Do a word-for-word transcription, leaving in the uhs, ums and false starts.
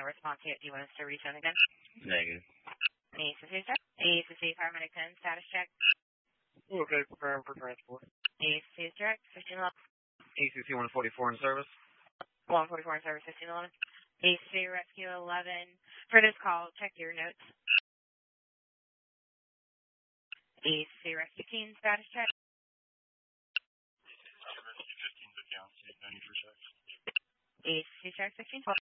response yet. Do you want us to resend again? Negative. A C C, sir. A C C paramedic ten, status check. Okay, preparing for transport. A C C direct, fifteen eleven. A C C one forty-four in service. one forty-four in service, fifteen eleven. A C C rescue eleven. For this call, check your notes. A C C rescue fifteen, status check. Rescue fifteen, the count, no need for checks. A C C check fifteen.